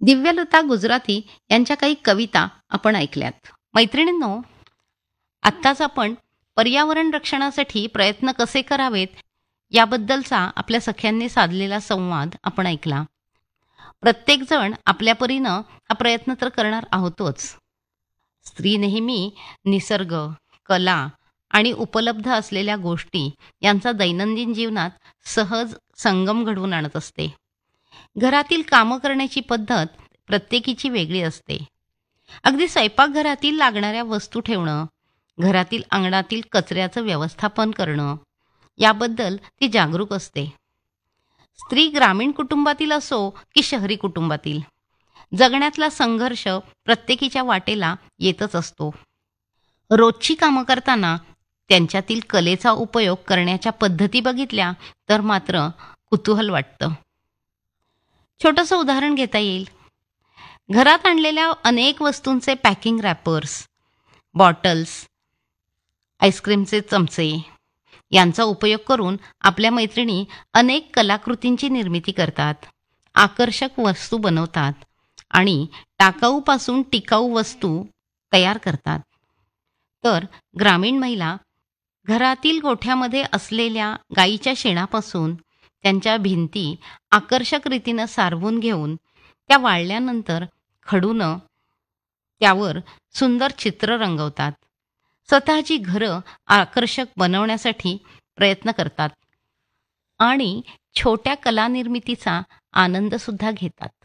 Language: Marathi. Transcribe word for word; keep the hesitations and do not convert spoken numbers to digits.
दिव्यलता गुजराती यांच्या काही कविता आपण ऐकल्यात. मैत्रिणींनो, आत्ताच आपण पर्यावरण रक्षणासाठी प्रयत्न कसे करावेत याबद्दलचा आपल्या सख्यांनी साधलेला संवाद आपण ऐकला. प्रत्येकजण आपल्या परीनं हा प्रयत्न तर करणार आहोतच. स्त्री नेहमी निसर्ग, कला आणि उपलब्ध असलेल्या गोष्टी यांचा दैनंदिन जीवनात सहज संगम घडवून आणत असते. घरातील कामं करण्याची पद्धत प्रत्येकीची वेगळी असते. अगदी स्वयंपाकघरातील लागणाऱ्या वस्तू ठेवणं, घरातील अंगणातील कचऱ्याचं व्यवस्थापन करणं याबद्दल ती जागरूक असते. स्त्री ग्रामीण कुटुंबातील असो की शहरी कुटुंबातील, जगण्यातला संघर्ष प्रत्येकीच्या वाटेला येतच असतो. रोजची कामं करताना त्यांच्यातील कलेचा उपयोग करण्याच्या पद्धती बघितल्या तर मात्र कुतूहल वाटतं. छोटंसं उदाहरण घेता येईल. घरात आणलेल्या अनेक वस्तूंचे पॅकिंग रॅपर्स, बॉटल्स, आईस्क्रीमचे चमचे यांचा उपयोग करून आपल्या मैत्रिणी अनेक कलाकृतींची निर्मिती करतात, आकर्षक वस्तू बनवतात आणि टाकाऊपासून टिकाऊ वस्तू तयार करतात. तर ग्रामीण महिला घरातील गोठ्यामध्ये असलेल्या गाईच्या शेणापासून त्यांच्या भिंती आकर्षक रीतीनं सारवून घेऊन त्या वाळल्यानंतर खडूनं त्यावर सुंदर चित्र रंगवतात. स्वतःची घरं आकर्षक बनवण्यासाठी प्रयत्न करतात आणि छोट्या कलानिर्मितीचा आनंदसुद्धा घेतात.